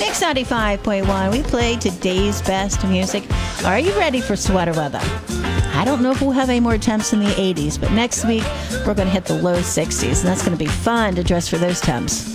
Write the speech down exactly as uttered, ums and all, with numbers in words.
Mix ninety-five point one. We play today's best music. Are you ready for sweater weather? I don't know if we'll have any more temps in the eighties, but next week we're going to hit the low sixties, and that's going to be fun to dress for those temps.